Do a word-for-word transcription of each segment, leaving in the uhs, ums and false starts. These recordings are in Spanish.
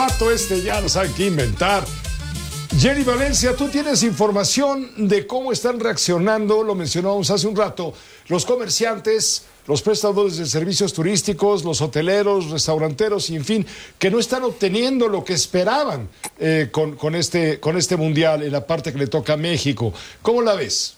vato este ya no sabe qué inventar. Jenny Valencia, tú tienes información de cómo están reaccionando, lo mencionábamos hace un rato, los comerciantes, los prestadores de servicios turísticos, los hoteleros, restauranteros, y en fin, que no están obteniendo lo que esperaban eh, con, con, este, con este mundial en la parte que le toca a México. ¿Cómo la ves?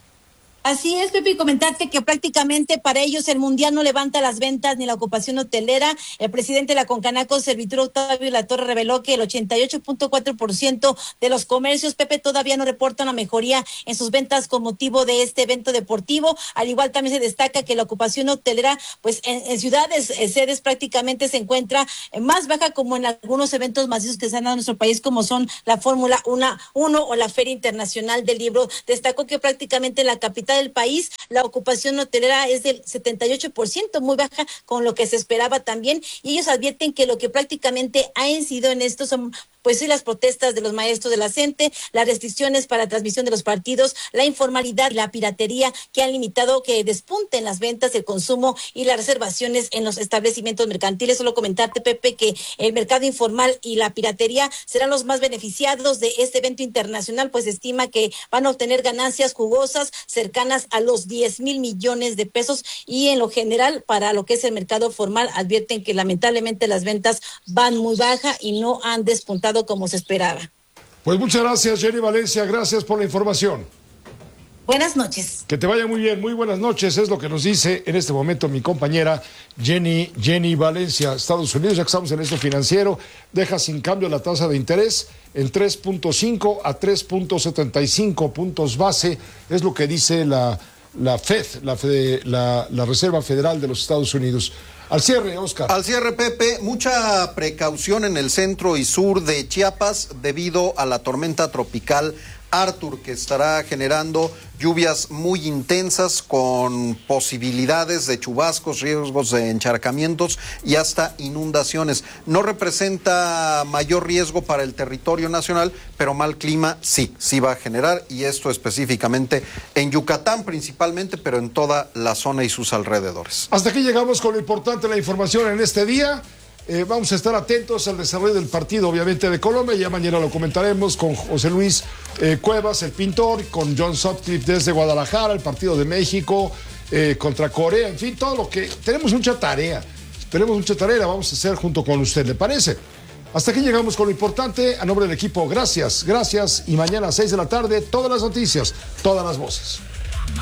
Así es, Pepe, y comentarte que prácticamente para ellos el Mundial no levanta las ventas ni la ocupación hotelera. El presidente de la Concanaco, Servitur Octavio Latorre, reveló que el ochenta y ocho punto cuatro por ciento de los comercios, Pepe, todavía no reportan una mejoría en sus ventas con motivo de este evento deportivo. Al igual también se destaca que la ocupación hotelera, pues en, en ciudades, eh, sedes prácticamente se encuentra más baja, como en algunos eventos masivos que se han dado en nuestro país, como son la Fórmula uno o la Feria Internacional del Libro. Destacó que prácticamente en la capital del país, la ocupación hotelera es del setenta y ocho por ciento, muy baja con lo que se esperaba también, y ellos advierten que lo que prácticamente ha incidido en esto son pues sí, las protestas de los maestros de la CENTE, las restricciones para la transmisión de los partidos, la informalidad, la piratería, que han limitado que despunten las ventas, el consumo y las reservaciones en los establecimientos mercantiles. Solo comentarte, Pepe, que el mercado informal y la piratería serán los más beneficiados de este evento internacional, pues estima que van a obtener ganancias jugosas cercanas a los diez mil millones de pesos, y en lo general, para lo que es el mercado formal, advierten que lamentablemente las ventas van muy baja y no han despuntado como se esperaba. Pues muchas gracias, Jenny Valencia, gracias por la información. Buenas noches. Que te vaya muy bien, muy buenas noches, es lo que nos dice en este momento mi compañera Jenny, Jenny Valencia. Estados Unidos, ya que estamos en esto financiero, deja sin cambio la tasa de interés en tres punto cinco a tres punto setenta y cinco puntos base, es lo que dice la, la Fed, la, Fed, la, la Reserva Federal de los Estados Unidos. Al cierre, Oscar. Al cierre, Pepe, mucha precaución en el centro y sur de Chiapas debido a la tormenta tropical Arthur, que estará generando lluvias muy intensas con posibilidades de chubascos, riesgos de encharcamientos y hasta inundaciones. No representa mayor riesgo para el territorio nacional, pero mal clima sí, sí va a generar, y esto específicamente en Yucatán principalmente, pero en toda la zona y sus alrededores. Hasta aquí llegamos con lo importante de la información en este día. Eh, vamos a estar atentos al desarrollo del partido, obviamente, de Colombia. Ya mañana lo comentaremos con José Luis eh, Cuevas, el pintor, con John Sutcliffe desde Guadalajara, el partido de México eh, contra Corea, en fin, todo lo que... Tenemos mucha tarea, tenemos mucha tarea, la vamos a hacer junto con usted, ¿le parece? Hasta aquí llegamos con lo importante. A nombre del equipo, gracias, gracias. Y mañana a seis de la tarde, todas las noticias, todas las voces.